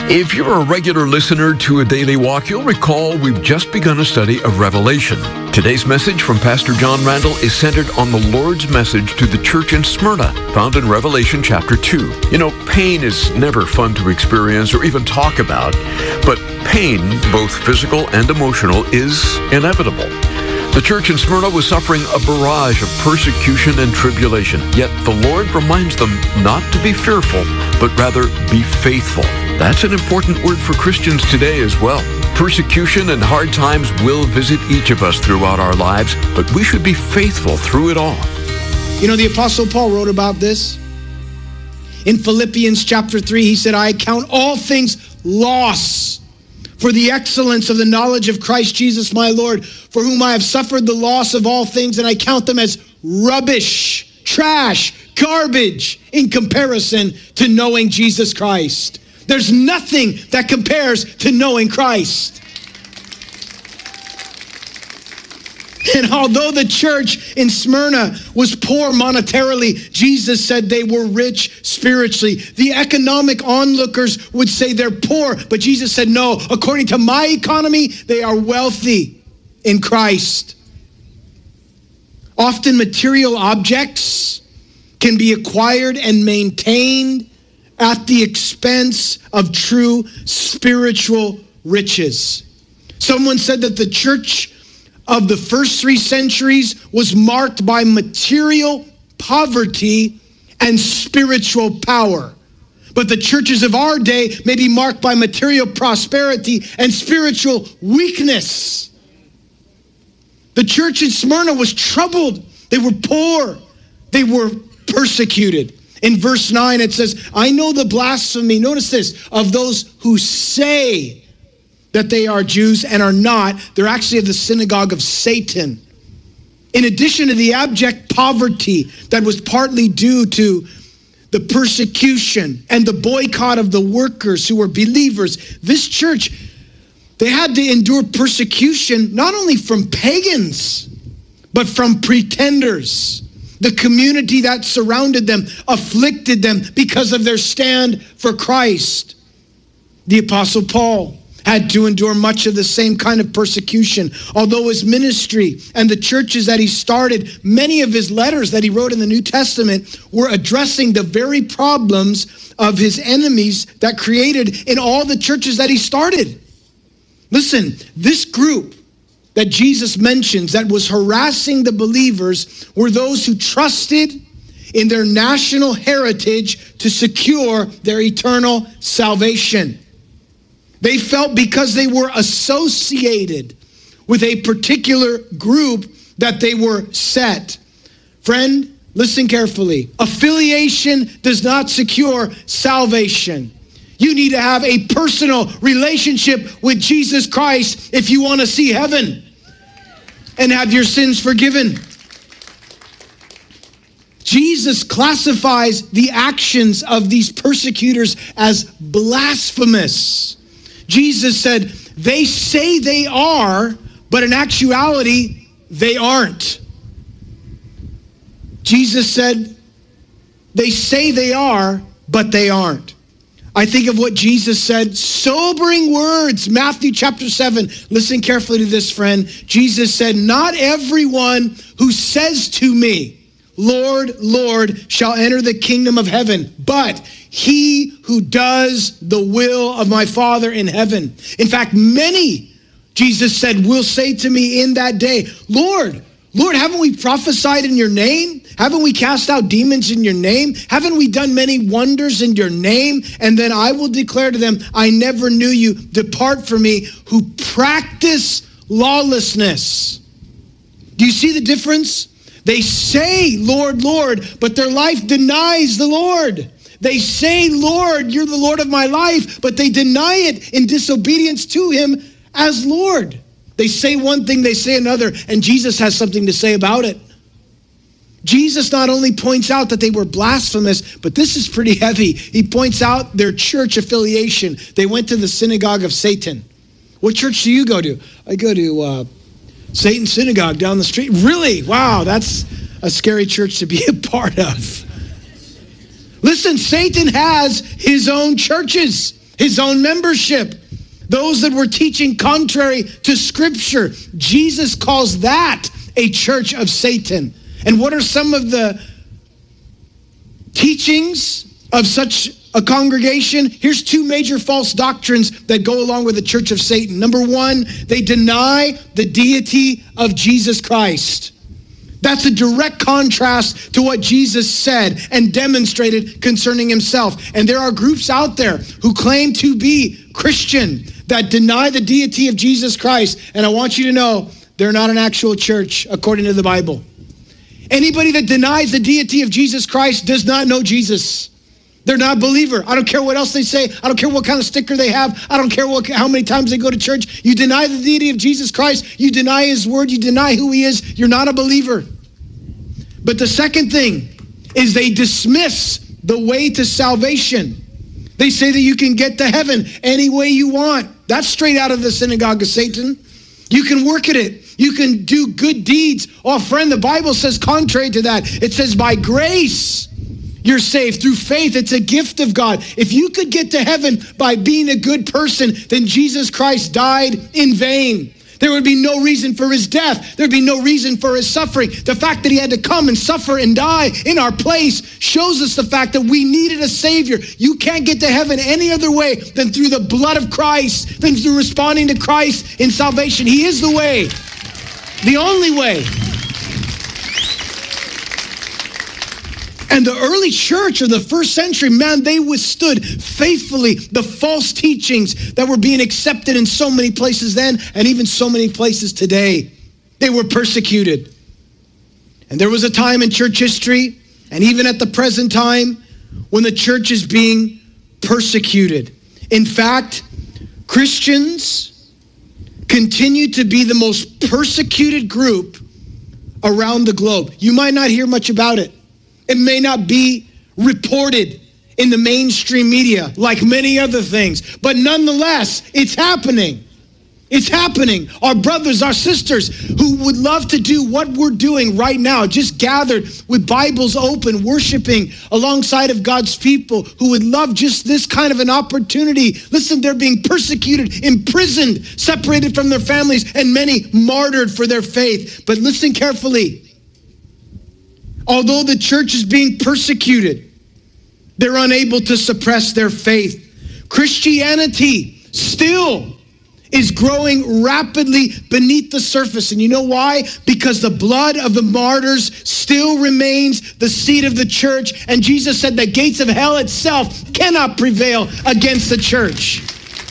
If you're a regular listener to A Daily Walk, you'll recall we've just begun a study of Revelation. Today's message from Pastor John Randall is centered on the Lord's message to the church in Smyrna, found in Revelation chapter 2. You know, pain is never fun to experience or even talk about, but pain, both physical and emotional, is inevitable. The church in Smyrna was suffering a barrage of persecution and tribulation, yet the Lord reminds them not to be fearful, but rather be faithful. That's an important word for Christians today as well. Persecution and hard times will visit each of us throughout our lives, but we should be faithful through it all. You know, the Apostle Paul wrote about this. In Philippians chapter 3, he said, I count all things loss for the excellence of the knowledge of Christ Jesus my Lord, for whom I have suffered the loss of all things, and I count them as rubbish, trash, garbage in comparison to knowing Jesus Christ. There's nothing that compares to knowing Christ. And although the church in Smyrna was poor monetarily, Jesus said they were rich spiritually. The economic onlookers would say they're poor, but Jesus said, no, according to my economy, they are wealthy in Christ. Often material objects can be acquired and maintained at the expense of true spiritual riches. Someone said that the church of the first 3 centuries was marked by material poverty and spiritual power. But the churches of our day may be marked by material prosperity and spiritual weakness. The church in Smyrna was troubled. They were poor. They were persecuted. In verse 9, it says, I know the blasphemy, notice this, of those who say that they are Jews and are not. They're actually of the synagogue of Satan. In addition to the abject poverty that was partly due to the persecution and the boycott of the workers who were believers, this church, they had to endure persecution not only from pagans, but from pretenders. The community that surrounded them afflicted them because of their stand for Christ. The Apostle Paul had to endure much of the same kind of persecution. Although his ministry and the churches that he started, many of his letters that he wrote in the New Testament were addressing the very problems of his enemies that created in all the churches that he started. Listen, this group that Jesus mentions that was harassing the believers were those who trusted in their national heritage to secure their eternal salvation. They felt because they were associated with a particular group that they were set. Friend, listen carefully. Affiliation does not secure salvation. You need to have a personal relationship with Jesus Christ if you want to see heaven and have your sins forgiven. Jesus classifies the actions of these persecutors as blasphemous. Jesus said, they say they are, but in actuality, they aren't. Jesus said, they say they are, but they aren't. I think of what Jesus said, sobering words, Matthew chapter 7. Listen carefully to this, friend. Jesus said, not everyone who says to me, Lord, Lord, shall enter the kingdom of heaven, but he who does the will of my Father in heaven. In fact, many, Jesus said, will say to me in that day, Lord, Lord, haven't we prophesied in your name? Haven't we cast out demons in your name? Haven't we done many wonders in your name? And then I will declare to them, I never knew you. Depart from me, who practice lawlessness. Do you see the difference? They say, Lord, Lord, but their life denies the Lord. They say, Lord, you're the Lord of my life, but they deny it in disobedience to him as Lord. They say one thing, they say another, and Jesus has something to say about it. Jesus not only points out that they were blasphemous, but this is pretty heavy. He points out their church affiliation. They went to the synagogue of Satan. What church do you go to? I go to Satan Synagogue down the street. Really? Wow, that's a scary church to be a part of. Listen, Satan has his own churches. his own membership. Those that were teaching contrary to Scripture. Jesus calls that a church of Satan. And what are some of the teachings of such a congregation? Here's two major false doctrines that go along with the church of Satan. Number one, they deny the deity of Jesus Christ. That's a direct contrast to what Jesus said and demonstrated concerning himself. And there are groups out there who claim to be Christian that deny the deity of Jesus Christ. And I want you to know, they're not an actual church according to the Bible. Anybody that denies the deity of Jesus Christ does not know Jesus. They're not a believer. I don't care what else they say. I don't care what kind of sticker they have. I don't care how many times they go to church. You deny the deity of Jesus Christ. You deny his word. You deny who he is. You're not a believer. But the second thing is they dismiss the way to salvation. They say that you can get to heaven any way you want. That's straight out of the synagogue of Satan. You can work at it. You can do good deeds. Oh, friend, the Bible says contrary to that. It says by grace you're saved through faith. It's a gift of God. If you could get to heaven by being a good person, then Jesus Christ died in vain. There would be no reason for his death. There'd be no reason for his suffering. The fact that he had to come and suffer and die in our place shows us the fact that we needed a Savior. You can't get to heaven any other way than through the blood of Christ, than through responding to Christ in salvation. He is the way, the only way. And the early church of the first century, man, they withstood faithfully the false teachings that were being accepted in so many places then and even so many places today. They were persecuted. And there was a time in church history, and even at the present time, when the church is being persecuted. In fact, Christians continue to be the most persecuted group around the globe. You might not hear much about it. It may not be reported in the mainstream media like many other things, but nonetheless, it's happening. It's happening. Our brothers, our sisters who would love to do what we're doing right now, just gathered with Bibles open, worshiping alongside of God's people, who would love just this kind of an opportunity. Listen, they're being persecuted, imprisoned, separated from their families, and many martyred for their faith. But listen carefully. Although the church is being persecuted, they're unable to suppress their faith. Christianity still is growing rapidly beneath the surface. And you know why? Because the blood of the martyrs still remains the seed of the church. And Jesus said the gates of hell itself cannot prevail against the church.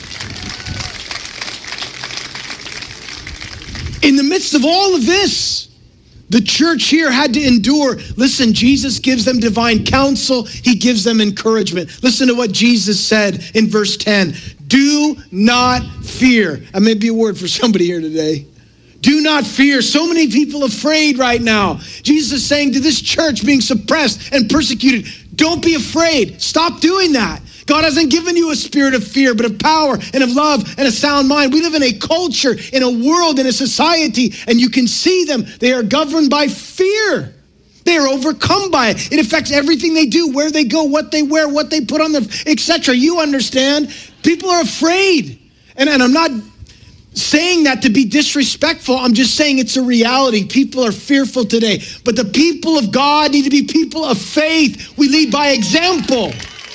In the midst of all of this, the church here had to endure. Listen, Jesus gives them divine counsel. He gives them encouragement. Listen to what Jesus said in verse 10. Do not fear. That may be a word for somebody here today. Do not fear. So many people afraid right now. Jesus is saying to this church being suppressed and persecuted, don't be afraid. Stop doing that. God hasn't given you a spirit of fear, but of power and of love and a sound mind. We live in a culture, in a world, in a society, and you can see them. They are governed by fear. They are overcome by it. It affects everything they do, where they go, what they wear, what they put on their, etc. You understand? People are afraid. And I'm not saying that to be disrespectful. I'm just saying it's a reality. People are fearful today. But the people of God need to be people of faith. We lead by example.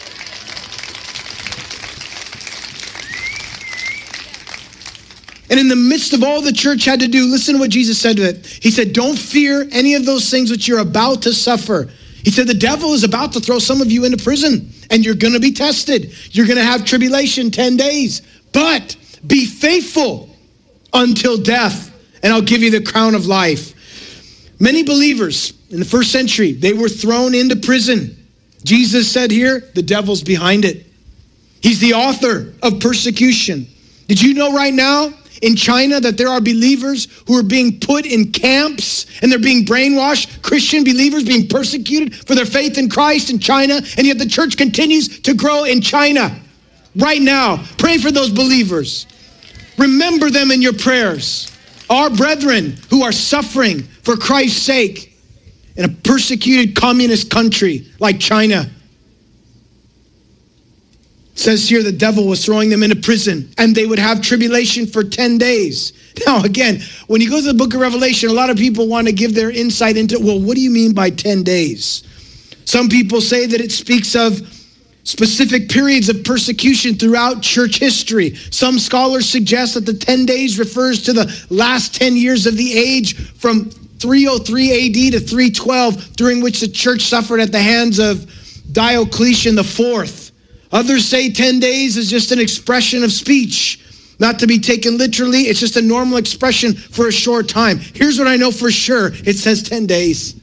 And in the midst of all the church had to do, listen to what Jesus said to it. He said, don't fear any of those things which you're about to suffer. He said, the devil is about to throw some of you into prison, and you're going to be tested. You're going to have tribulation 10 days. But be faithful until death, and I'll give you the crown of life. Many believers in the first century, they were thrown into prison. Jesus said here, the devil's behind it. He's the author of persecution. Did you know right now in China that there are believers who are being put in camps and they're being brainwashed? Christian believers being persecuted for their faith in Christ in China, and yet the church continues to grow in China right now. Pray for those believers. Remember them in your prayers. Our brethren who are suffering for Christ's sake in a persecuted communist country like China. says here the devil was throwing them into prison, and they would have tribulation for 10 days. Now, again, when you go to the book of Revelation, a lot of people want to give their insight into, well, what do you mean by 10 days? Some people say that it speaks of specific periods of persecution throughout church history. Some scholars suggest that the 10 days refers to the last 10 years of the age from 303 AD to 312, during which the church suffered at the hands of Diocletian IV. Others say 10 days is just an expression of speech, not to be taken literally. It's just a normal expression for a short time. Here's what I know for sure. It says 10 days.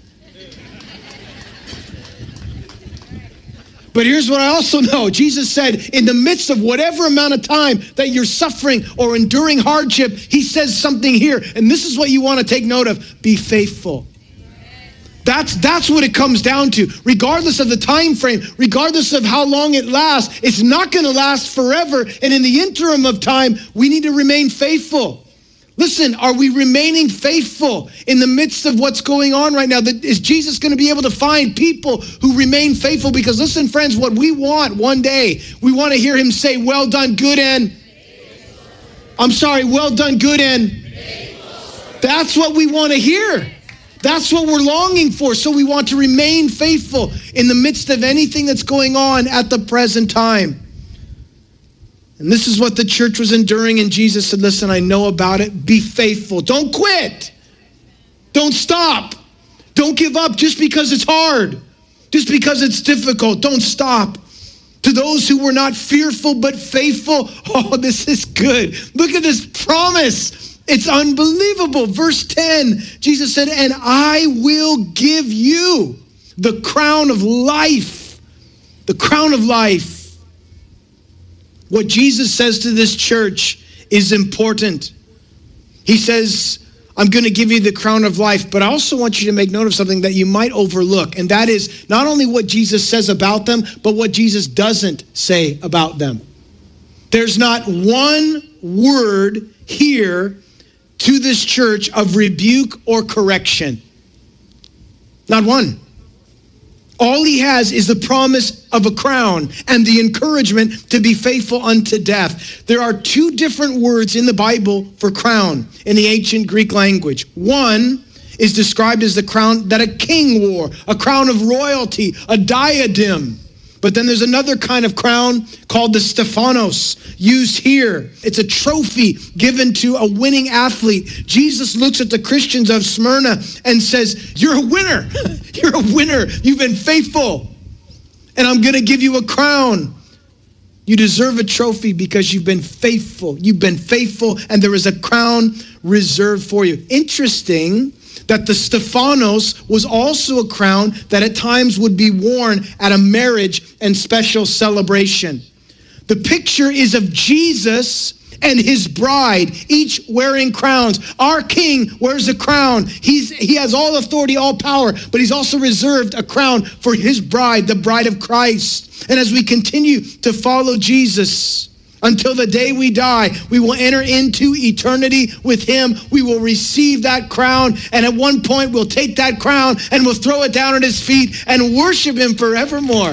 But here's what I also know. Jesus said, in the midst of whatever amount of time that you're suffering or enduring hardship, he says something here. And this is what you want to take note of. Be faithful. That's what it comes down to. Regardless of the time frame, regardless of how long it lasts, it's not going to last forever. And in the interim of time, we need to remain faithful. Listen, are we remaining faithful in the midst of what's going on right now? Is Jesus going to be able to find people who remain faithful? Because listen, friends, what we want one day, we want to hear him say, well done, good and... well done, good and... That's what we want to hear. That's what we're longing for. So we want to remain faithful in the midst of anything that's going on at the present time. And this is what the church was enduring, and Jesus said, listen, I know about it. Be faithful. Don't quit. Don't stop. Don't give up just because it's hard, just because it's difficult. Don't stop. To those who were not fearful but faithful, oh, this is good. Look at this promise. It's unbelievable. Verse 10, Jesus said, and I will give you the crown of life. The crown of life. What Jesus says to this church is important. He says, I'm going to give you the crown of life, but I also want you to make note of something that you might overlook, and that is not only what Jesus says about them, but what Jesus doesn't say about them. There's not one word here to this church of rebuke or correction. Not one. All he has is the promise of a crown and the encouragement to be faithful unto death. There are two different words in the Bible for crown in the ancient Greek language. One is described as the crown that a king wore, a crown of royalty, a diadem. But then there's another kind of crown called the Stephanos, used here. It's a trophy given to a winning athlete. Jesus looks at the Christians of Smyrna and says, you're a winner. You're a winner. You've been faithful. And I'm going to give you a crown. You deserve a trophy because you've been faithful. You've been faithful, and there is a crown reserved for you. Interesting that the Stephanos was also a crown that at times would be worn at a marriage and special celebration. The picture is of Jesus and his bride, each wearing crowns. Our king wears a crown. He has all authority, all power, but he's also reserved a crown for his bride, the bride of Christ. And as we continue to follow Jesus, until the day we die, we will enter into eternity with him. We will receive that crown. And at one point, we'll take that crown and we'll throw it down at his feet and worship him forevermore.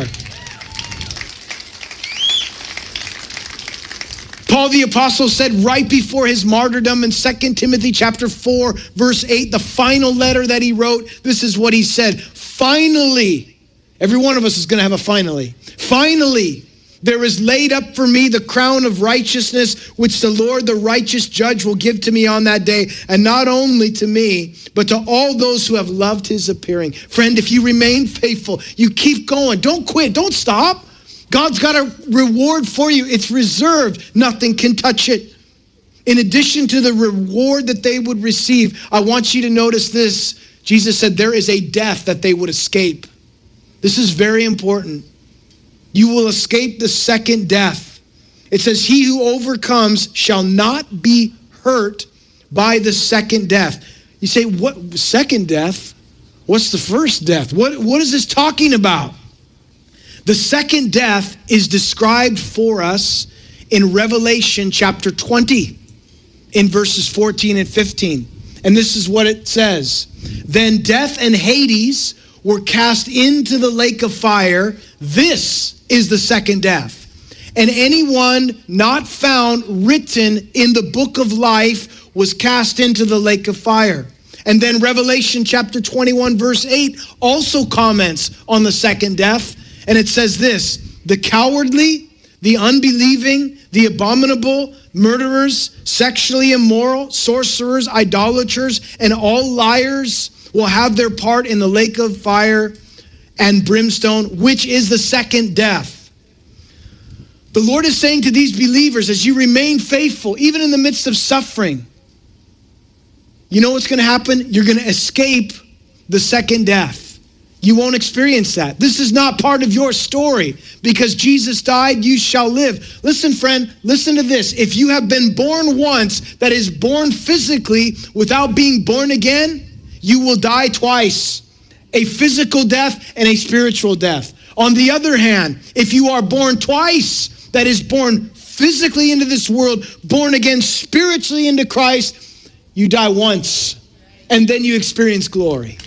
Paul the Apostle said right before his martyrdom in 2 Timothy chapter 4, verse 8, the final letter that he wrote, this is what he said. Finally, every one of us is going to have a finally. Finally, there is laid up for me the crown of righteousness, which the Lord, the righteous judge, will give to me on that day. And not only to me, but to all those who have loved his appearing. Friend, if you remain faithful, you keep going. Don't quit. Don't stop. God's got a reward for you. It's reserved. Nothing can touch it. In addition to the reward that they would receive, I want you to notice this. Jesus said there is a death that they would escape. This is very important. You will escape the second death. It says, he who overcomes shall not be hurt by the second death. You say, what second death? What's the first death? What is this talking about? The second death is described for us in Revelation chapter 20 in verses 14 and 15. And this is what it says. Then death and Hades were cast into the lake of fire. This is the second death. and anyone not found written in the book of life was cast into the lake of fire. And then Revelation chapter 21, verse 8 also comments on the second death. And it says this: the cowardly, the unbelieving, the abominable, murderers, sexually immoral, sorcerers, idolaters, and all liars will have their part in the lake of fire and brimstone, which is the second death. The Lord is saying to these believers, as you remain faithful, even in the midst of suffering, you know what's going to happen? You're going to escape the second death. You won't experience that. This is not part of your story. Because Jesus died, you shall live. Listen, friend, listen to this. If you have been born once, that is born physically without being born again, you will die twice. A physical death and a spiritual death. On the other hand, if you are born twice, that is born physically into this world, born again spiritually into Christ, you die once, and then you experience glory.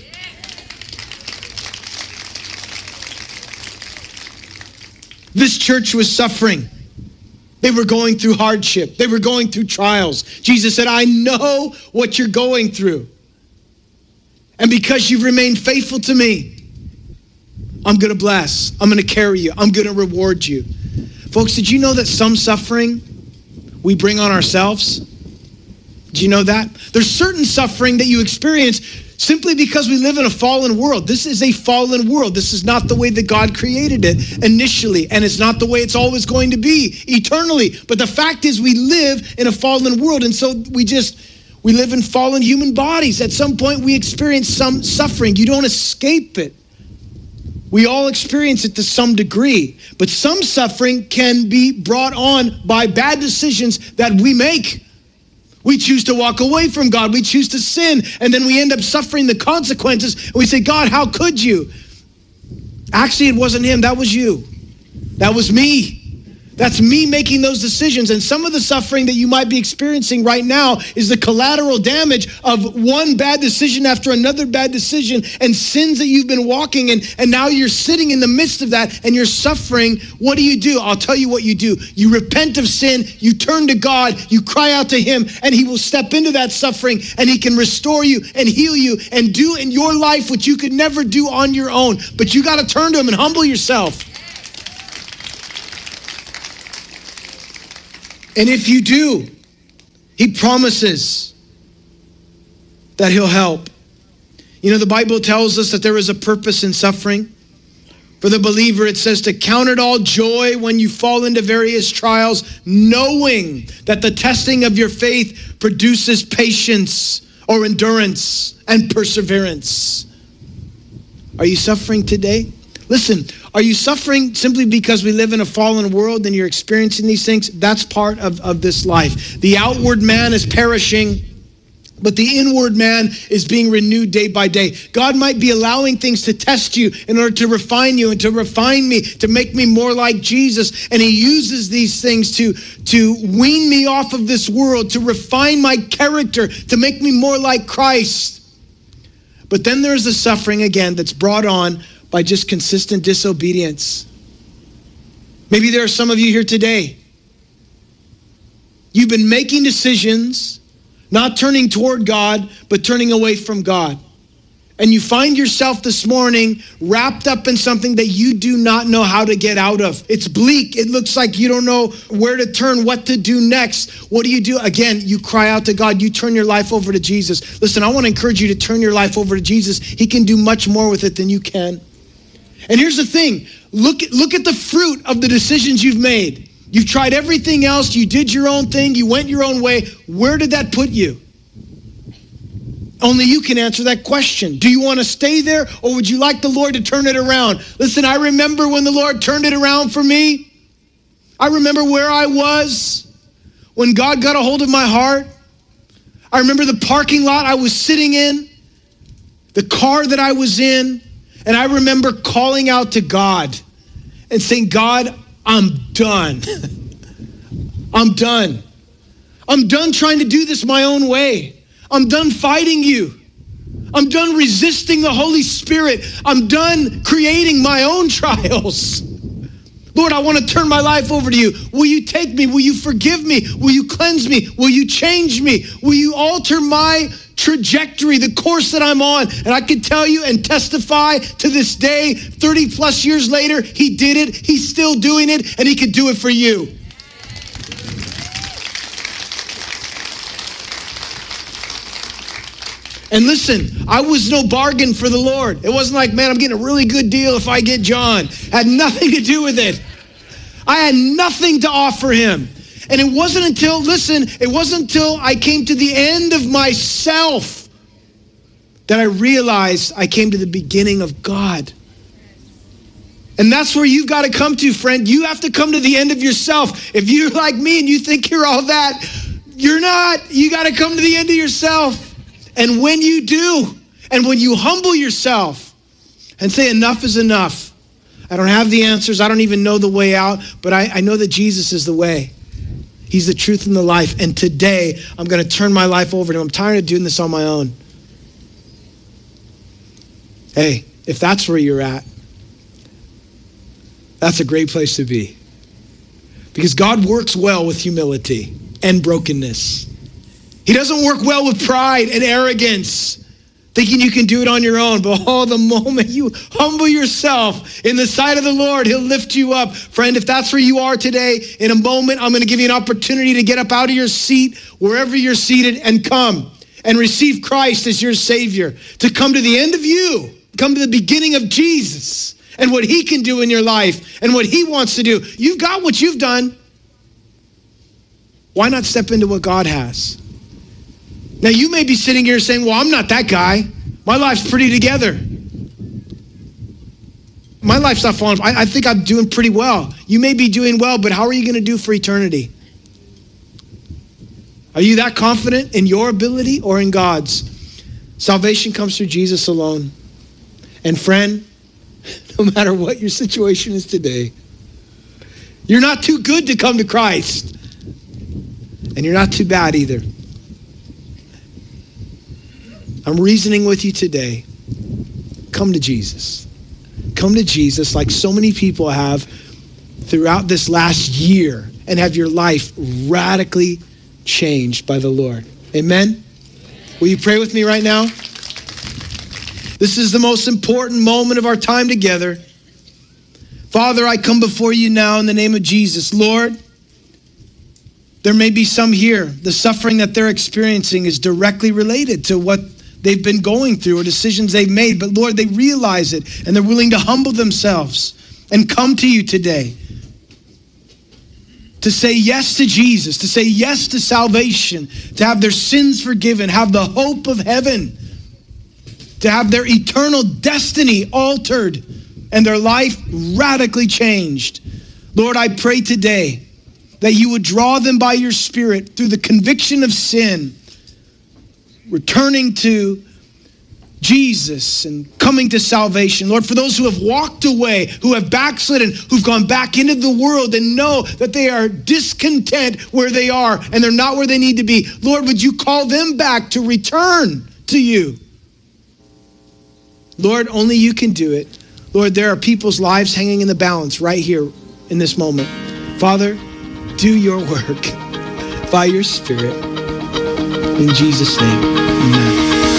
This church was suffering. They were going through hardship. They were going through trials. Jesus said, I know what you're going through. And because you've remained faithful to me, I'm going to bless. I'm going to carry you. I'm going to reward you. Folks, did you know that some suffering we bring on ourselves? Do you know that? There's certain suffering that you experience simply because we live in a fallen world. This is a fallen world. This is not the way that God created it initially, and it's not the way it's always going to be eternally. But the fact is we live in a fallen world, and so we live in fallen human bodies. At some point we experience some suffering. You don't escape it. We all experience it to some degree, but some suffering can be brought on by bad decisions that we make. We choose to walk away from God. We choose to sin, and then we end up suffering the consequences. And we say, God, how could you? Actually, it wasn't him. That was you. That was me. That's me making those decisions. And some of the suffering that you might be experiencing right now is the collateral damage of one bad decision after another bad decision and sins that you've been walking in. And now you're sitting in the midst of that and you're suffering. What do? I'll tell you what you do. You repent of sin. You turn to God. You cry out to him, and he will step into that suffering, and he can restore you and heal you and do in your life what you could never do on your own. But you got to turn to him and humble yourself. And if you do, he promises that he'll help. You know, the Bible tells us that there is a purpose in suffering. For the believer, it says to count it all joy when you fall into various trials, knowing that the testing of your faith produces patience or endurance and perseverance. Are you suffering today? Listen, are you suffering simply because we live in a fallen world and you're experiencing these things? That's part of this life. The outward man is perishing, but the inward man is being renewed day by day. God might be allowing things to test you in order to refine you and to refine me, to make me more like Jesus. And he uses these things to wean me off of this world, to refine my character, to make me more like Christ. But then there's the suffering again that's brought on by just consistent disobedience. Maybe there are some of you here today. You've been making decisions, not turning toward God, but turning away from God. And you find yourself this morning wrapped up in something that you do not know how to get out of. It's bleak. It looks like you don't know where to turn, what to do next. What do? Again, you cry out to God. You turn your life over to Jesus. Listen, I want to encourage you to turn your life over to Jesus. He can do much more with it than you can. And here's the thing. Look at the fruit of the decisions you've made. You've tried everything else. You did your own thing. You went your own way. Where did that put you? Only you can answer that question. Do you want to stay there, or would you like the Lord to turn it around? Listen, I remember when the Lord turned it around for me. I remember where I was when God got a hold of my heart. I remember the parking lot I was sitting in, the car that I was in, and I remember calling out to God and saying, God, I'm done. I'm done. I'm done trying to do this my own way. I'm done fighting you. I'm done resisting the Holy Spirit. I'm done creating my own trials. Lord, I want to turn my life over to you. Will you take me? Will you forgive me? Will you cleanse me? Will you change me? Will you alter my trajectory, the course that I'm on? And I can tell you and testify to this day, 30 plus years later, he did it. He's still doing it, and he could do it for you. And listen, I was no bargain for the Lord. It wasn't like, man, I'm getting a really good deal if I get John. Had nothing to do with it. I had nothing to offer him. And it wasn't until I came to the end of myself that I realized I came to the beginning of God. And that's where you've got to come to, friend. You have to come to the end of yourself. If you're like me and you think you're all that, you're not. You got to come to the end of yourself. And when you do, and when you humble yourself and say enough is enough, I don't have the answers, I don't even know the way out, but I know that Jesus is the way. He's the truth and the life. And today, I'm going to turn my life over to him. I'm tired of doing this on my own. Hey, if that's where you're at, that's a great place to be. Because God works well with humility and brokenness. He doesn't work well with pride and arrogance, thinking you can do it on your own. But the moment you humble yourself in the sight of the Lord, he'll lift you up. Friend, if that's where you are today, in a moment, I'm going to give you an opportunity to get up out of your seat, wherever you're seated, and come and receive Christ as your Savior. To come to the end of you, come to the beginning of Jesus and what he can do in your life and what he wants to do. You've got what you've done. Why not step into what God has? Now, you may be sitting here saying, well, I'm not that guy. My life's pretty together. My life's not falling. I think I'm doing pretty well. You may be doing well, but how are you going to do for eternity? Are you that confident in your ability or in God's? Salvation comes through Jesus alone. And friend, no matter what your situation is today, you're not too good to come to Christ. And you're not too bad either. I'm reasoning with you today. Come to Jesus. Come to Jesus like so many people have throughout this last year and have your life radically changed by the Lord. Amen? Will you pray with me right now? This is the most important moment of our time together. Father, I come before you now in the name of Jesus. Lord, there may be some here. The suffering that they're experiencing is directly related to what they've been going through or decisions they've made. But Lord, they realize it and they're willing to humble themselves and come to you today to say yes to Jesus, to say yes to salvation, to have their sins forgiven, have the hope of heaven, to have their eternal destiny altered and their life radically changed. Lord, I pray today that you would draw them by your Spirit through the conviction of sin, returning to Jesus and coming to salvation. Lord, for those who have walked away, who have backslidden, who've gone back into the world and know that they are discontent where they are and they're not where they need to be, Lord, would you call them back to return to you? Lord, only you can do it. Lord, there are people's lives hanging in the balance right here in this moment. Father, do your work by your Spirit. In Jesus' name, amen.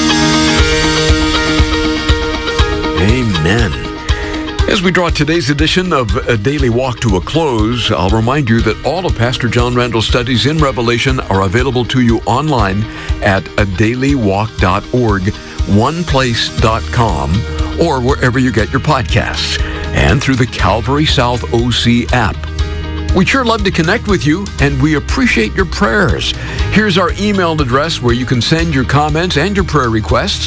Amen. As we draw today's edition of A Daily Walk to a close, I'll remind you that all of Pastor John Randall's studies in Revelation are available to you online at adailywalk.org, oneplace.com, or wherever you get your podcasts, and through the Calvary South OC app. We'd sure love to connect with you, and we appreciate your prayers. Here's our email address where you can send your comments and your prayer requests,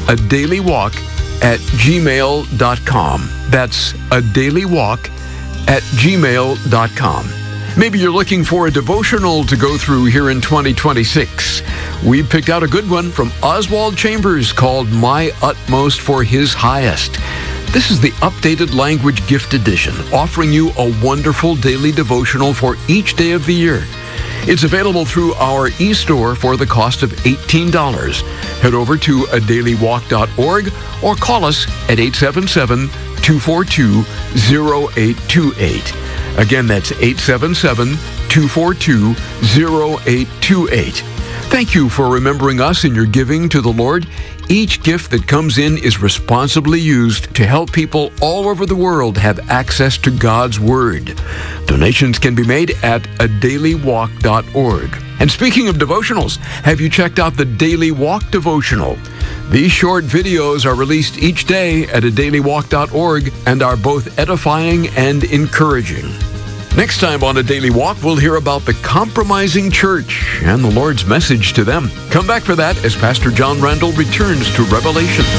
adailywalk@gmail.com. That's adailywalk@gmail.com. Maybe you're looking for a devotional to go through here in 2026. We picked out a good one from Oswald Chambers called My Utmost for His Highest. This is the updated language gift edition, offering you a wonderful daily devotional for each day of the year. It's available through our e-store for the cost of $18. Head over to adailywalk.org or call us at 877-242-0828. Again, that's 877-242-0828. Thank you for remembering us in your giving to the Lord. Each gift that comes in is responsibly used to help people all over the world have access to God's Word. Donations can be made at adailywalk.org. And speaking of devotionals, have you checked out the Daily Walk devotional? These short videos are released each day at adailywalk.org and are both edifying and encouraging. Next time on A Daily Walk, we'll hear about the compromising church and the Lord's message to them. Come back for that as Pastor John Randall returns to Revelation.